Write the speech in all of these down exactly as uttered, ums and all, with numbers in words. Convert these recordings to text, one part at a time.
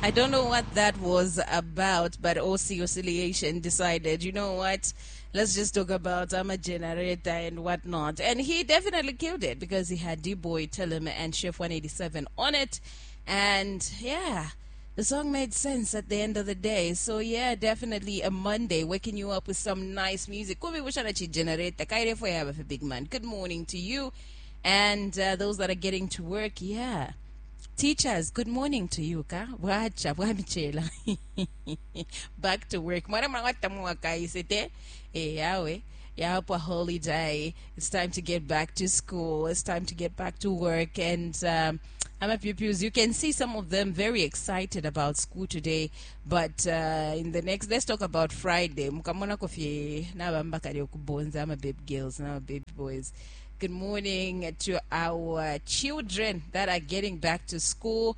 I don't know what that was about, but Aussie Oscillation decided, you know what? Let's just talk about I'm a generator and whatnot. And he definitely killed it because he had D-Boy, Tellum, and Chef one eighty-seven on it. And yeah, the song made sense at the end of the day. So yeah, definitely a Monday, waking you up with some nice music. Kubi Wushanachi generator. Kaire for you have a big man. Good morning to you. And uh, those that are getting to work, yeah. Teachers, good morning to you, ka? Wacha, wamichela. Back to work. Mara mawata mwaka isete. Eh, yawe. Yapo holiday. It's time to get back to school. It's time to get back to work. And um, I'm a pupils. You can see some of them very excited about school today. But uh, in the next, let's talk about Friday. Mukamona kofi na bambakari okubonza. I'm a baby girls, now baby boys. Good morning to our children that are getting back to school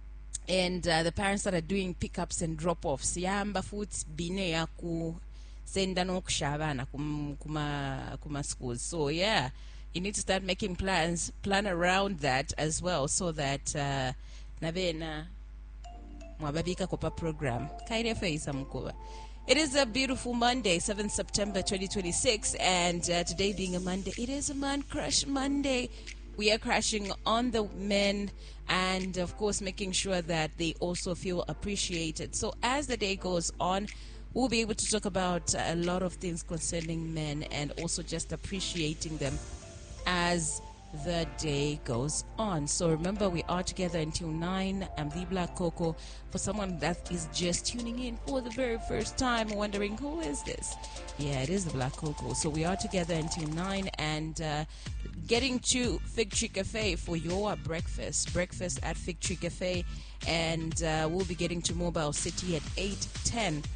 and uh, the parents that are doing pickups and drop-offs. Yamba futhi bine ya ku senda nokushabana kum- kuma kuma schools. So yeah, you need to start making plans, plan around that as well, so that uh, nabena mwababika kopa program kaire face amukoba. It is a beautiful Monday, seventh September twenty twenty-six, and uh, today being a Monday, it is a Man Crush Monday. We are crashing on the men and, of course, making sure that they also feel appreciated. So as the day goes on, we'll be able to talk about a lot of things concerning men and also just appreciating them as the day goes on. So remember, we are together until nine. I'm the Black Coco. For someone that is just tuning in for the very first time, wondering who is this? Yeah, it is the Black Coco. So we are together until nine and uh, getting to Fig Tree Cafe for your breakfast. Breakfast at Fig Tree Cafe, and uh, we'll be getting to Mobile City at eight ten.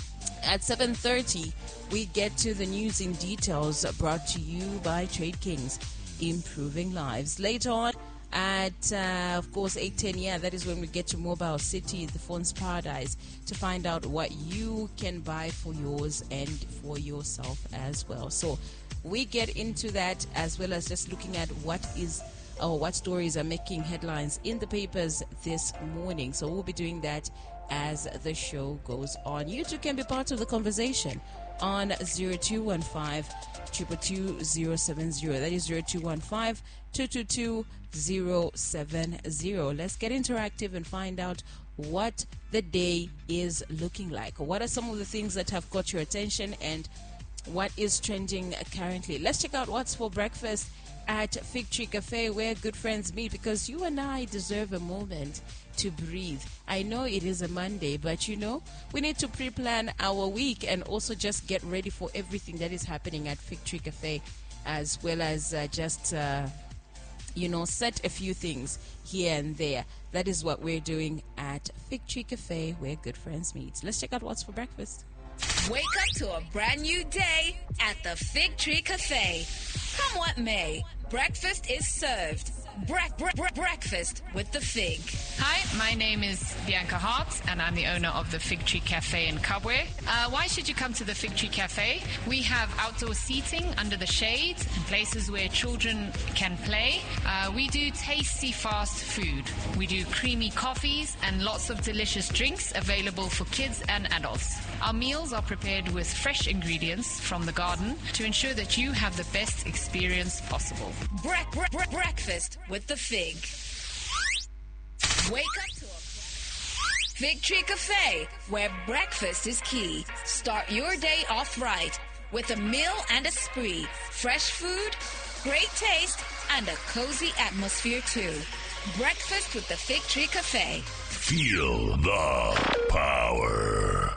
At seven thirty, we get to the news in details brought to you by Trade Kings, improving lives. Later on at, uh, of course, eight ten, yeah, that is when we get to Mobile City, the phone's paradise, to find out what you can buy for yours and for yourself as well. So we get into that as well as just looking at what is or what stories are making headlines in the papers this morning. So we'll be doing that as the show goes on. You too can be part of the conversation on zero two one five, two two two, zero seven zero. That is zero two one five, two two two, zero seven zero. Let's get interactive and find out what the day is looking like. What are some of the things that have caught your attention and what is trending currently? Let's check out what's for breakfast at Fig Tree Cafe, where good friends meet, because you and I deserve a moment to breathe. I know it is a Monday, but you know, we need to pre-plan our week and also just get ready for everything that is happening at Fig Tree Cafe, as well as uh, just, uh, you know, set a few things here and there. That is what we're doing at Fig Tree Cafe, where good friends meet. Let's check out what's for breakfast. Wake up to a brand new day at the Fig Tree Cafe. Come what may, breakfast is served. Bre- bre- bre- breakfast with the Fig. Hi, my name is Bianca Hart, and I'm the owner of the Fig Tree Cafe in Kabwe. Uh, why should you come to the Fig Tree Cafe? We have outdoor seating under the shade and places where children can play. Uh, we do tasty fast food. We do creamy coffees and lots of delicious drinks available for kids and adults. Our meals are prepared with fresh ingredients from the garden to ensure that you have the best experience possible. Bre- bre- bre- breakfast with the Fig. Wake up to a Fig Tree Cafe, where breakfast is key. Start your day off right with a meal and a spree. Fresh food, great taste, and a cozy atmosphere too. Breakfast with the Fig Tree Cafe. Feel the power.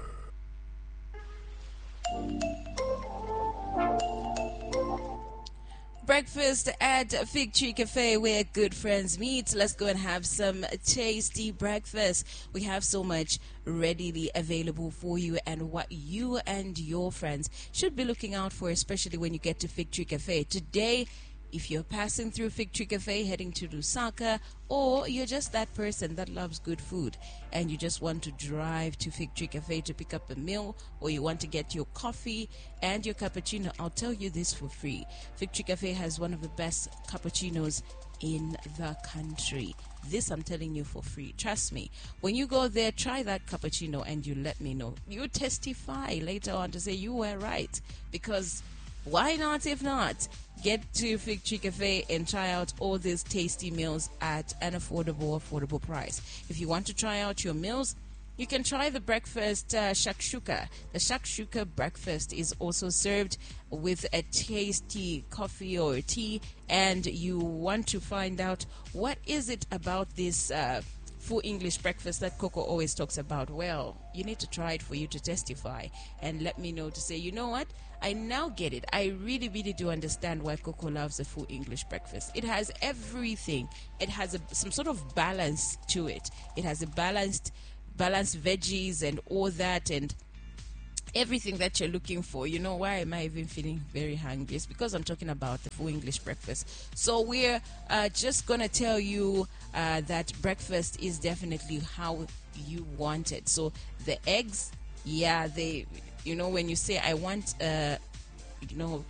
Breakfast at Fig Tree Cafe, where good friends meet. Let's go and have some tasty breakfast. We have so much readily available for you and what you and your friends should be looking out for, especially when you get to Fig Tree Cafe. Today, if you're passing through Fig Tree Cafe heading to Lusaka, or you're just that person that loves good food and you just want to drive to Fig Tree Cafe to pick up a meal, or you want to get your coffee and your cappuccino, I'll tell you this for free. Fig Tree Cafe has one of the best cappuccinos in the country. This I'm telling you for free. Trust me. When you go there, try that cappuccino and you let me know. You testify later on to say you were right. Because why not if not? Get to Fig Tree Cafe and try out all these tasty meals at an affordable, affordable price. If you want to try out your meals, you can try the breakfast uh, shakshuka. The shakshuka breakfast is also served with a tasty coffee or tea, and you want to find out what is it about this uh, full English breakfast that Coco always talks about. Well, you need to try it for you to testify and let me know to say, you know what? I now get it. I really, really do understand why Coco loves a full English breakfast. It has everything. It has a, some sort of balance to it. It has a balanced balanced veggies and all that and everything that you're looking for. You know, why am I even feeling very hungry? It's because I'm talking about the full English breakfast. So we're uh, just going to tell you uh, that breakfast is definitely how you want it. So the eggs, yeah, they, you know, when you say I want uh you know,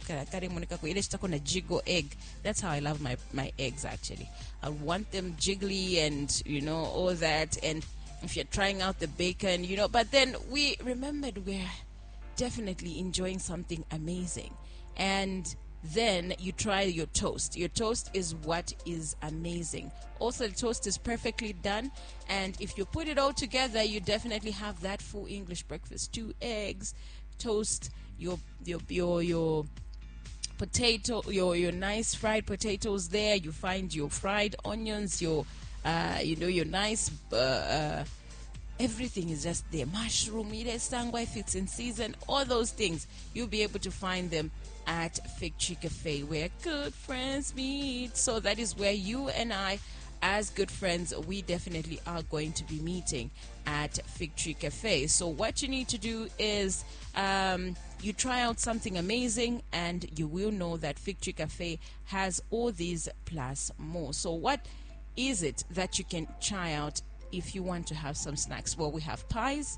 jiggle egg. That's how I love my, my eggs, actually. I want them jiggly and, you know, all that. And if you're trying out the bacon, you know, but then we remembered we're definitely enjoying something amazing. And then you try your toast. Your toast is what is amazing. Also, the toast is perfectly done. And if you put it all together, you definitely have that full English breakfast. Two eggs, toast, your your your your potato, your your nice fried potatoes there. You find your fried onions, your uh, you know, your nice uh, uh, everything is just there. Mushroom, sangwa if it's in season, all those things. You'll be able to find them at Fig Tree Cafe, where good friends meet. So that is where you and I, as good friends, we definitely are going to be meeting at Fig Tree Cafe. So what you need to do is um, you try out something amazing and you will know that Fig Tree Cafe has all these plus more. So what is it that you can try out if you want to have some snacks? Well, we have pies,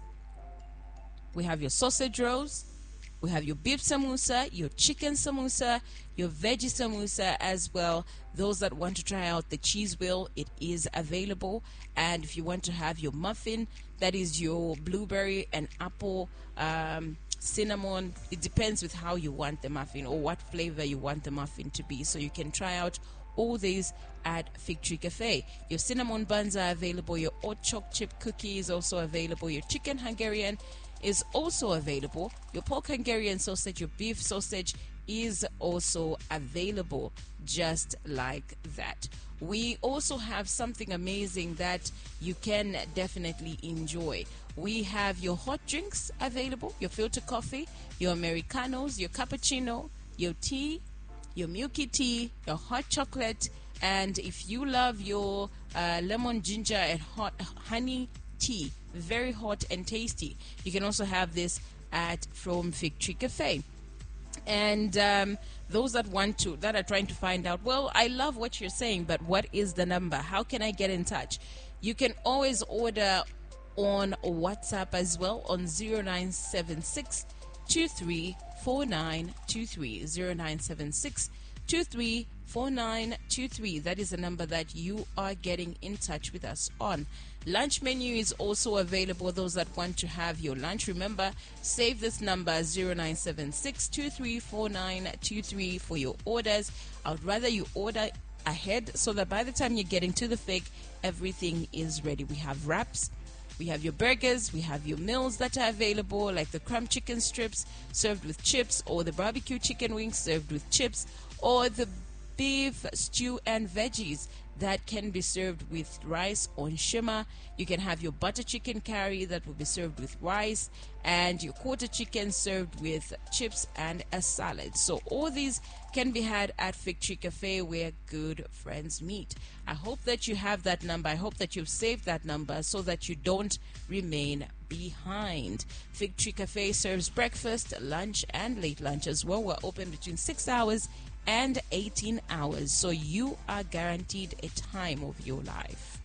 we have your sausage rolls, we have your beef samosa, your chicken samosa, your veggie samosa as well. Those that want to try out the cheese wheel, it is available. And if you want to have your muffin, that is your blueberry and apple um, cinnamon. It depends with how you want the muffin or what flavor you want the muffin to be. So you can try out all these at Fig Tree Cafe. Your cinnamon buns are available. Your hot chocolate chip cookie is also available. Your chicken Hungarian is also available. Your pork Hungarian sausage, your beef sausage is also available, just like that. We also have something amazing that you can definitely enjoy. We have your hot drinks available, your filter coffee, your Americanos, your cappuccino, your tea, your milky tea, your hot chocolate, and if you love your uh, lemon ginger and hot honey tea, very hot and tasty, you can also have this at from Fig Tree Cafe. And um, those that want to, that are trying to find out, well, I love what you're saying, but what is the number? How can I get in touch? You can always order on WhatsApp as well on zero nine seven six two three four nine two three, zero nine seven six two three four nine two three. That is the number that you are getting in touch with us on. Lunch menu is also available. Those that want to have your lunch, remember, save this number zero nine seven six two three four nine two three for your orders. I would rather you order ahead so that by the time you're getting to the Fig, everything is ready. We have wraps, we have your burgers, we have your meals that are available, like the crumb chicken strips served with chips, or the barbecue chicken wings served with chips, or the beef stew and veggies that can be served with rice on shima. You can have your butter chicken curry that will be served with rice, and your quarter chicken served with chips and a salad. So all these can be had at Fig Tree Cafe, where good friends meet. I hope that you have that number. I hope that you've saved that number so that you don't remain behind. Fig Tree Cafe serves breakfast, lunch, and late lunch as well. We're open between six hours and eighteen hours, so you are guaranteed a time of your life.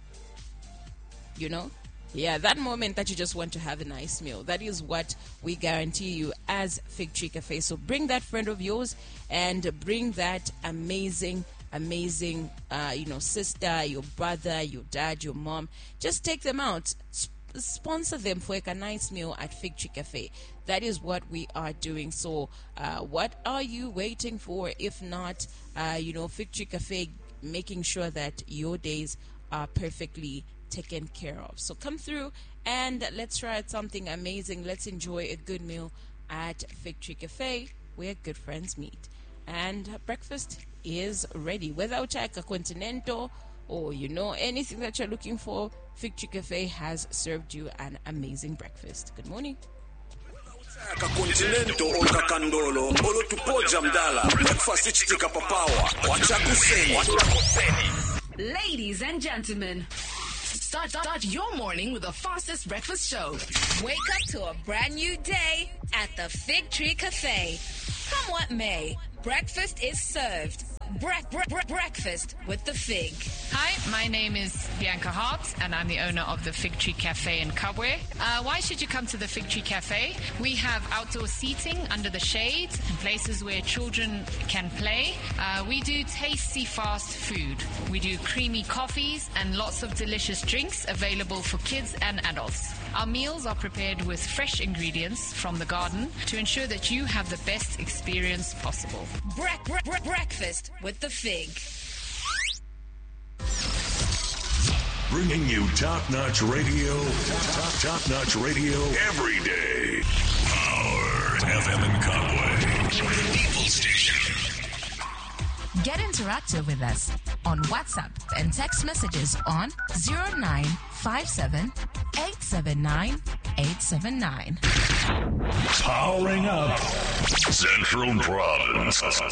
You know, yeah, that moment that you just want to have a nice meal, that is what we guarantee you as Fig Tree Cafe. So bring that friend of yours and bring that amazing amazing, uh, you know, sister, your brother, your dad, your mom. Just take them out. Sp- sponsor them for like a nice meal at Fig Tree Cafe. That is what we are doing. So uh, what are you waiting for? If not, uh, you know, Fig Tree Cafe, making sure that your days are perfectly taken care of. So come through and let's try out something amazing. Let's enjoy a good meal at Fig Tree Cafe, where good friends meet. And breakfast is ready. Whether uchaka continental or you know anything that you're looking for, Fig Tree Cafe has served you an amazing breakfast. Good morning. Continental or kakandolo olo tupoja mdala breakfast chitika papawa wachakuseni. Ladies and gentlemen, start, start your morning with the fastest breakfast show. Wake up to a brand new day at the Fig Tree Cafe. Come what may, breakfast is served. Bre- bre- bre- breakfast with the Fig. Hi, my name is Bianca Hart, and I'm the owner of the Fig Tree Cafe in Kabwe. Uh, why should you come to the Fig Tree Cafe? We have outdoor seating under the shade, places where children can play. Uh, we do tasty fast food. We do creamy coffees and lots of delicious drinks available for kids and adults. Our meals are prepared with fresh ingredients from the garden to ensure that you have the best experience possible. Bre- bre- bre- breakfast with the Fig. Bringing you top-notch radio, top, top-notch radio every day. Power F M in Conway. People Station. Get interactive with us on WhatsApp and text messages on zero nine five seven, eight seven nine, eight seven nine. Powering up Central Province.